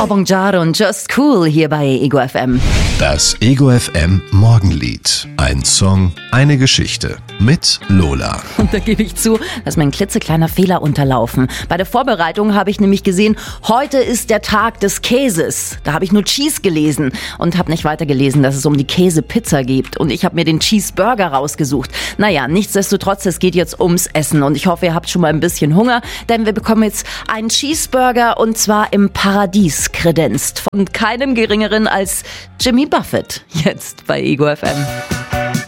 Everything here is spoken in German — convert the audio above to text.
Obongjaro und Just Cool hier bei Ego FM. Das Ego FM Morgenlied. Ein Song, eine Geschichte mit Lola. Und da gebe ich zu, da ist mir ein klitzekleiner Fehler unterlaufen. Bei der Vorbereitung habe ich nämlich gesehen, heute ist der Tag des Käses. Da habe ich nur Cheese gelesen und habe nicht weitergelesen, dass es um die Käsepizza geht. Und ich habe mir den Cheeseburger rausgesucht. Naja, nichtsdestotrotz, es geht jetzt ums Essen. Und ich hoffe, ihr habt schon mal ein bisschen Hunger, denn wir bekommen jetzt einen Cheeseburger und zwar im Paradies kredenzt. Von keinem Geringeren als Jimmy Buffett. Jetzt bei Ego FM.